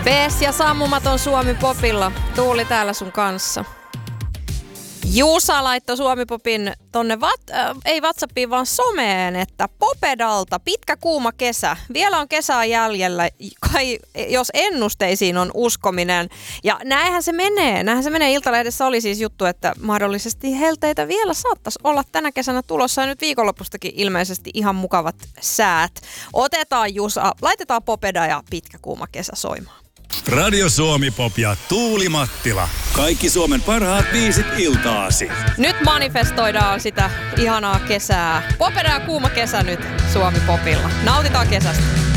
Pees ja sammumaton Suomi Popilla. Tuuli täällä sun kanssa. Juusa laittoi Suomi Popin tonne, ei WhatsAppiin vaan someen, että Popedalta pitkä kuuma kesä. Vielä on kesää jäljellä, kai jos ennusteisiin on uskominen. Ja näinhän se menee. Iltalehdessä oli siis juttu, että mahdollisesti helteitä vielä saattaisi olla tänä kesänä tulossa. Ja nyt viikonlopustakin ilmeisesti ihan mukavat säät. Otetaan Juusa, laitetaan Popeda ja pitkä kuuma kesä soimaan. Radio Suomi Pop ja Tuuli Mattila. Kaikki Suomen parhaat biisit iltaasi. Nyt manifestoidaan sitä ihanaa kesää. Popeda ja kuuma kesä nyt Suomi Popilla. Nautitaan kesästä.